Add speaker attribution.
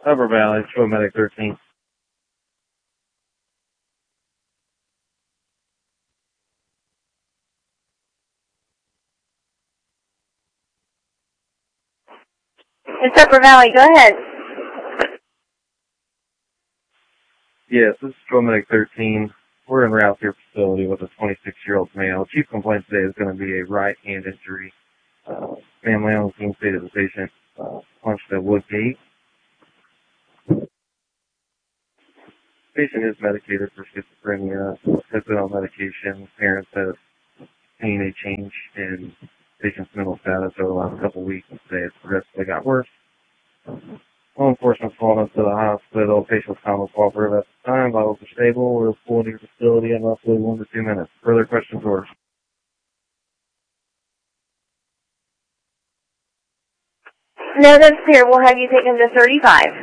Speaker 1: Upper Valley, Show Medic 13.
Speaker 2: It's Upper Valley. Go ahead.
Speaker 1: Yes, this is Show Medic 13. We're en route to your facility with a 26-year-old male. Chief complaint today is going to be a right hand injury. Family on the scene stated the patient punched a wood gate. Patient is medicated for schizophrenia, has been on medication. Parents have seen a change in patient's mental status over the last couple of weeks. Today it's progressively got worse. Law enforcement called us to the hospital. Patient's calm and cooperative at the time. Vitals are stable. We'll pull to your facility in roughly 1 to 2 minutes. Further questions or?
Speaker 2: No, that's clear. We'll have you taken to 35.